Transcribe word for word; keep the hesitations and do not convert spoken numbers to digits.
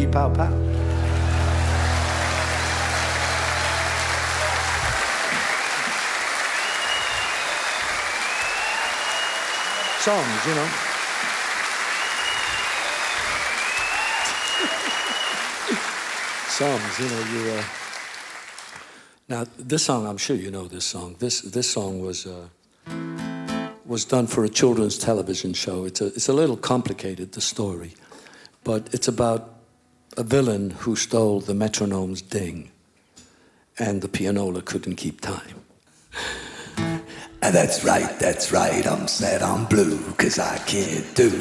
Pee Pow Pow. Songs, you know. Songs, you know, you... Uh... Now, this song, I'm sure you know this song. This this song was uh, was done for a children's television show. It's a, it's a little complicated, the story. But it's about a villain who stole the metronome's ding, and the pianola couldn't keep time. That's right, that's right, I'm sad I'm blue, 'cause I can't do